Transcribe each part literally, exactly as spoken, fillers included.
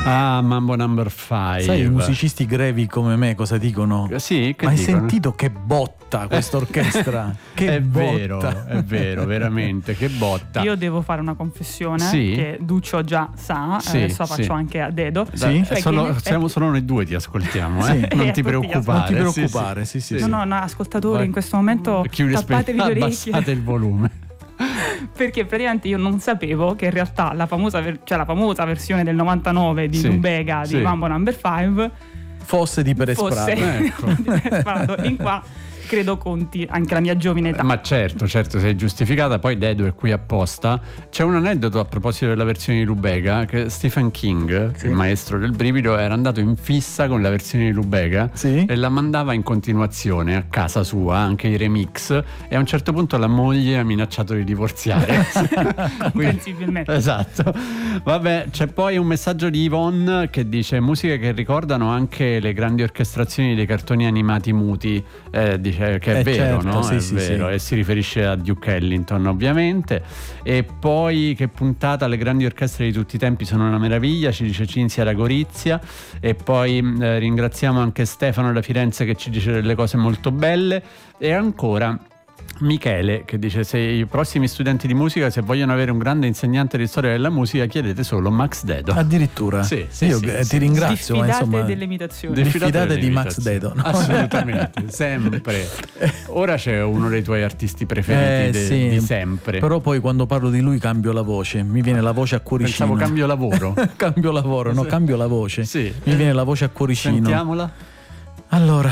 Ah, Mambo Number Five. Sai, i musicisti grevi come me cosa dicono? Sì, che Ma hai dicono? sentito che botta questa orchestra? Che è botta. vero, è vero, veramente, che botta. Io devo fare una confessione Sì? che Duccio già sa, Sì, adesso la faccio sì. anche a dedo. Sì? Cioè Solo, che in effetti- siamo solo noi due ti ascoltiamo, eh? Sì. Non Eh, ti tutti gli preoccupare. Non ti sì, preoccupare, sì, sì, No, sì. no, no, ascoltatori, Vai. in questo momento Chiudi, tappatevi le orecchie. abbassate il volume. Perché praticamente io non sapevo che in realtà la famosa, ver- cioè la famosa versione del novantanove di Sì, Lubega di sì. Mambo Number Five Fosse di Perez fosse Prado. Ecco. di Perez Prado. E in qua credo conti anche la mia giovine età. Ma certo, certo, sei giustificata. Poi Dedo è qui apposta. C'è un aneddoto a proposito della versione di Lubega, che Stephen King, Sì. il maestro del brivido, era andato in fissa con la versione di Lubega Sì? e la mandava in continuazione a casa sua, anche i remix, e a un certo punto la moglie ha minacciato di divorziare. Comprensibilmente. Esatto. Vabbè, c'è poi un messaggio di Yvonne che dice: musiche che ricordano anche le grandi orchestrazioni dei cartoni animati muti. Eh, dice che è Eh, vero, certo, no? sì, è sì, vero, sì. e si riferisce a Duke Ellington, ovviamente. E poi che puntata, le grandi orchestre di tutti i tempi sono una meraviglia, ci dice Cinzia da Gorizia. E poi eh, ringraziamo anche Stefano da Firenze che ci dice delle cose molto belle. E ancora Michele che dice: se i prossimi studenti di musica, se vogliono avere un grande insegnante di storia della musica, chiedete solo Max Dedo. Addirittura. Sì, sì, Io sì, eh, sì. ti ringrazio, ma Diffidate insomma delle imitazioni. diffidate di delle Max imitazioni. Dedo, no? Assolutamente, sempre. Ora c'è uno dei tuoi artisti preferiti Eh, de- sì. di sempre. Però poi quando parlo di lui cambio la voce, mi viene la voce a cuoricino. Pensavo cambio lavoro. Cambio lavoro, no, Sì. cambio la voce. Sì. Mi viene la voce a cuoricino. Sentiamola. Allora,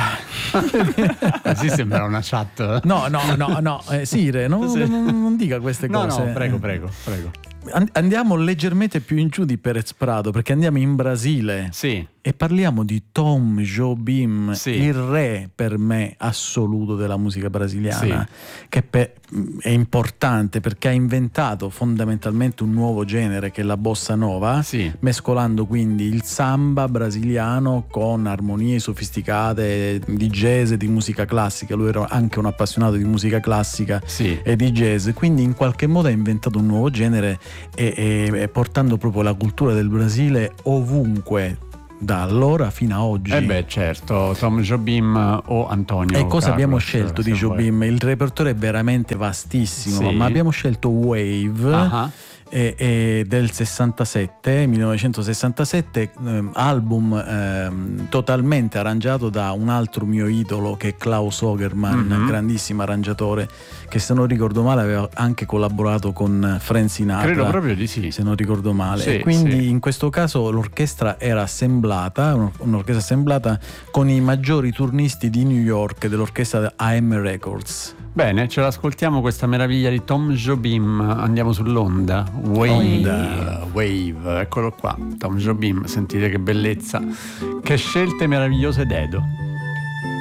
Così sembra una chat. no, no, no, no, eh, Sire, no, Sì. non, non dica queste No, cose. no, prego, prego, prego. An- Andiamo leggermente più in giù di Perez Prado, perché andiamo in Brasile Sì, e parliamo di Tom Jobim, Sì. il re per me assoluto della musica brasiliana, che pe- è importante perché ha inventato fondamentalmente un nuovo genere che è la bossa nova, sì. mescolando quindi il samba brasiliano con armonie sofisticate di jazz e di musica classica. Lui era anche un appassionato di musica classica Sì. e di jazz, quindi in qualche modo ha inventato un nuovo genere e, e- e portando proprio la cultura del Brasile ovunque da allora fino a oggi. Eh beh, certo, Tom Jobim o Antonio E cosa Carlos, abbiamo scelto se di vuoi. Jobim? Il repertorio è veramente vastissimo, Sì. ma abbiamo scelto Wave. Ah, E, e del sessantasette, millenovecentosessantasette, ehm, album ehm, totalmente arrangiato da un altro mio idolo che è Klaus Ogerman, Mhm. grandissimo arrangiatore che, se non ricordo male, aveva anche collaborato con Frank Sinatra, credo proprio di sì. se non ricordo male. Sì, E quindi sì. in questo caso l'orchestra era assemblata, un- un'orchestra assemblata con i maggiori turnisti di New York dell'orchestra A M Records. Bene, ce l'ascoltiamo questa meraviglia di Tom Jobim. Andiamo sull'onda. Wave, Onda. Wave, eccolo qua. Tom Jobim, sentite che bellezza. Che scelte meravigliose, Dedo.